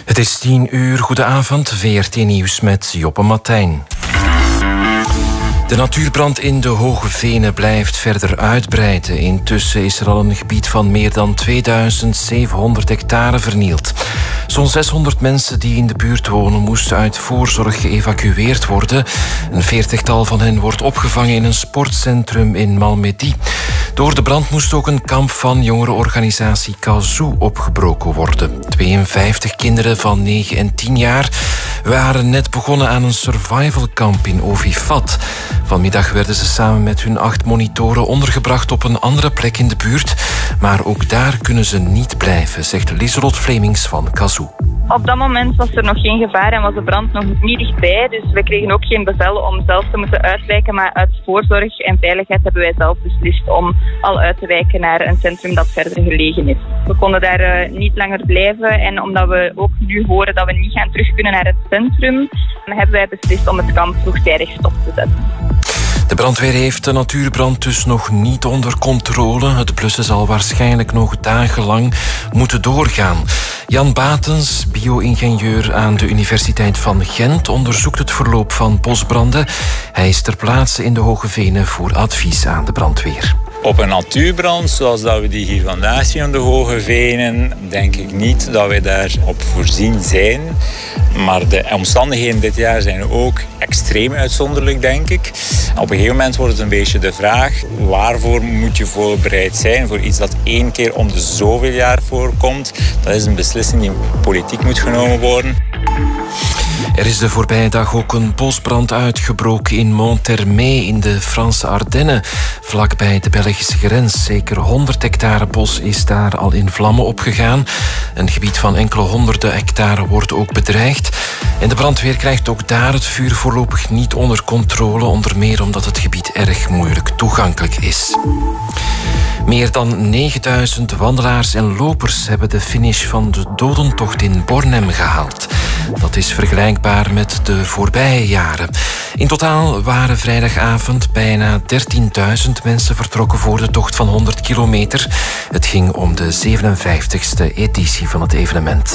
Het is 10:00, goedenavond, VRT Nieuws met Joppe Martijn. De natuurbrand in de Hoge Venen blijft verder uitbreiden. Intussen is er al een gebied van meer dan 2700 hectare vernield. Zo'n 600 mensen die in de buurt wonen moesten uit voorzorg geëvacueerd worden. Een 40-tal van hen wordt opgevangen in een sportcentrum in Malmedy. Door de brand moest ook een kamp van jongerenorganisatie Kazoo opgebroken worden. 52 kinderen van 9 en 10 jaar waren net begonnen aan een survivalkamp in Ovifat. Vanmiddag werden ze samen met hun 8 monitoren ondergebracht op een andere plek in de buurt. Maar ook daar kunnen ze niet blijven, zegt Lieselot Vlemings van Kazoo. Op dat moment was er nog geen gevaar en was de brand nog niet dichtbij. Dus we kregen ook geen bevel om zelf te moeten uitwijken. Maar uit voorzorg en veiligheid hebben wij zelf beslist om al uit te wijken naar een centrum dat verder gelegen is. We konden daar niet langer blijven. En omdat we ook nu horen dat we niet gaan terug kunnen naar het centrum, hebben wij beslist om het kamp vroegtijdig stop te zetten. De brandweer heeft de natuurbrand dus nog niet onder controle. Het blussen zal waarschijnlijk nog dagenlang moeten doorgaan. Jan Batens, bio-ingenieur aan de Universiteit van Gent, onderzoekt het verloop van bosbranden. Hij is ter plaatse in de Hoge Venen voor advies aan de brandweer. Op een natuurbrand, zoals dat we die hier vandaag zien aan de Hoge Venen, denk ik niet dat wij daarop voorzien zijn. Maar de omstandigheden dit jaar zijn ook extreem uitzonderlijk, denk ik. Op een gegeven moment wordt het een beetje de vraag: waarvoor moet je voorbereid zijn voor iets dat 1 keer om de zoveel jaar voorkomt? Dat is een beslissing die politiek moet genomen worden. Er is de voorbije dag ook een bosbrand uitgebroken in Monthermé in de Franse Ardennen, vlakbij de Belgische grens. Zeker 100 hectare bos is daar al in vlammen opgegaan. Een gebied van enkele honderden hectare wordt ook bedreigd. En de brandweer krijgt ook daar het vuur voorlopig niet onder controle, onder meer omdat het gebied erg moeilijk toegankelijk is. Meer dan 9000 wandelaars en lopers hebben de finish van de dodentocht in Bornem gehaald. Dat is vergelijkbaar met de voorbije jaren. In totaal waren vrijdagavond bijna 13.000 mensen vertrokken voor de tocht van 100 kilometer. Het ging om de 57e editie van het evenement.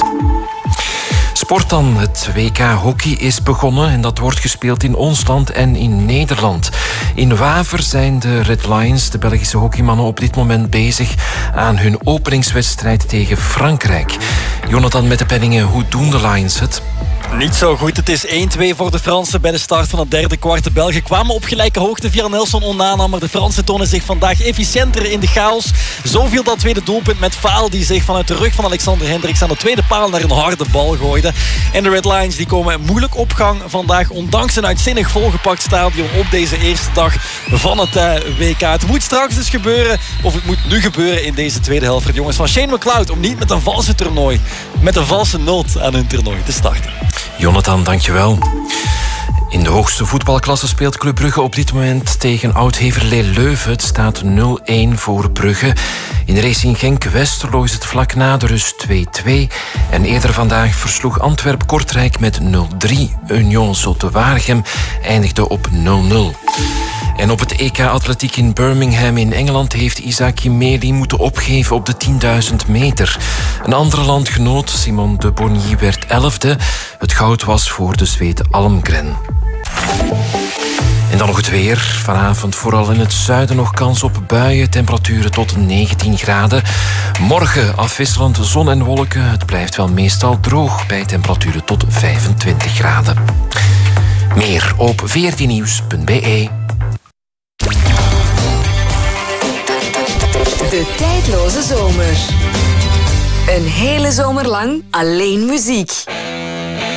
Sport dan. Het WK hockey is begonnen en dat wordt gespeeld in ons land en in Nederland. In Waver zijn de Red Lions, de Belgische hockeymannen, op dit moment bezig aan hun openingswedstrijd tegen Frankrijk. Jonathan met de penningen, hoe doen de Lions het? Niet zo goed. Het is 1-2 voor de Fransen bij de start van het derde kwart. De Belgen kwamen op gelijke hoogte via Nelson Onana, maar de Fransen tonen zich vandaag efficiënter in de chaos. Zo viel dat tweede doelpunt met Faal, die zich vanuit de rug van Alexander Hendricks aan de tweede paal naar een harde bal gooide. En de Red Lions die komen moeilijk op gang vandaag, ondanks een uitzinnig volgepakt stadion op deze eerste dag van het WK. Het moet straks dus gebeuren, of het moet nu gebeuren in deze tweede helft voor de jongens van Shane McLeod, om niet met een valse toernooi, met een valse noot aan hun toernooi te starten. Jonathan, dankjewel. In de hoogste voetbalklasse speelt Club Brugge op dit moment tegen Oud-Heverlee Leuven. Het staat 0-1 voor Brugge. In Racing Genk-Westerlo is het vlak na de rust 2-2. En eerder vandaag versloeg Antwerp-Kortrijk met 0-3. Union Zulte-Waregem eindigde op 0-0. En op het EK Atletiek in Birmingham in Engeland heeft Isaac Kimeli moeten opgeven op de 10.000 meter. Een andere landgenoot, Simon de Bonny, werd 11e. Het goud was voor de Zweed Almgren. En dan nog het weer. Vanavond vooral in het zuiden nog kans op buien. Temperaturen tot 19 graden. Morgen afwisselend zon en wolken. Het blijft wel meestal droog bij temperaturen tot 25 graden. Meer op vrtnieuws.be. De tijdloze zomer. Een hele zomer lang alleen muziek.